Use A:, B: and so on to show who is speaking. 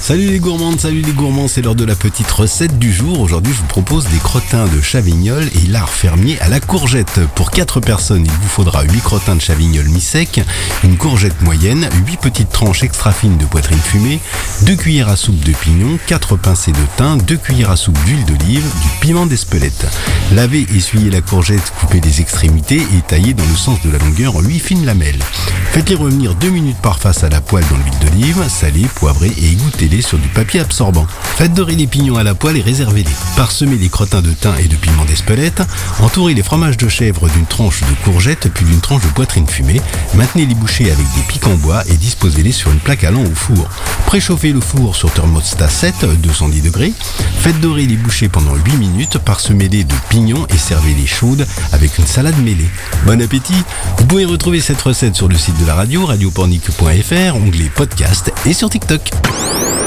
A: Salut les gourmandes, salut les gourmands, c'est l'heure de la petite recette du jour. Aujourd'hui, je vous propose des crottins de Chavignols et lard fermier à la courgette. Pour 4 personnes, il vous faudra 8 crottins de Chavignols mi-secs, une courgette moyenne, 8 petites tranches extra fines de poitrine fumée, 2 cuillères à soupe de pignon, 4 pincées de thym, 2 cuillères à soupe d'huile d'olive, du piment d'Espelette. Lavez, essuyez la courgette, coupez les extrémités et taillez dans le sens de la longueur en 8 fines lamelles. Faites-les revenir 2 minutes par face à la poêle dans l'huile d'olive, salez, poivrez et égouttez-les sur du papier absorbant. Faites dorer les pignons à la poêle et réservez-les. Parsemez les crottins de thym et de piment d'Espelette. Entourez les fromages de chèvre d'une tranche de courgette puis d'une tranche de poitrine fumée. Maintenez les bouchées avec des pics en bois et disposez-les sur une plaque allant au four. Préchauffez le four sur thermostat 7, 210 degrés. Faites dorer les bouchées pendant 8 minutes. Parsemez-les de pignons et servez-les chaudes avec une salade mêlée. Bon appétit! Vous pouvez retrouver cette recette sur le site de la radio, radiopornic.fr, onglet podcast et sur TikTok.